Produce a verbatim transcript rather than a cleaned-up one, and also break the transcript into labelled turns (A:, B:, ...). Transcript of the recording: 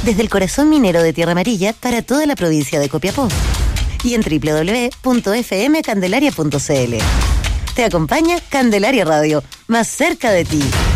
A: desde el corazón minero de Tierra Amarilla para toda la provincia de Copiapó. Y en doble u doble u doble u punto f m candelaria punto c l. Te acompaña Candelaria Radio, más cerca de ti.